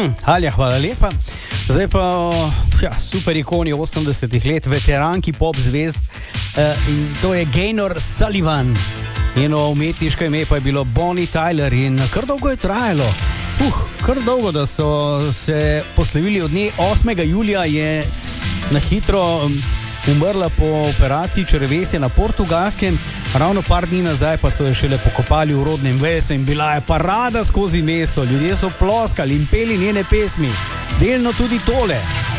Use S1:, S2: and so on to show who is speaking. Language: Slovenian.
S1: Halja, hvala lepa. Zdaj pa super ikoni 80-ih let, veteranki pop zvezd, in to je Gaynor Sullivan. Njeno umetniško ime pa je bilo Bonnie Tyler in kar dolgo je trajalo. Kar dolgo, da so se poslovili od nje. 8. julija je na hitro umrla po operaciji črevesja na Portugalskem, ravno par dni nazaj pa so jo šele pokopali v rodnem Walesu in bila je parada skozi mesto. Ljudje so ploskali in peli njene pesmi, delno tudi tole.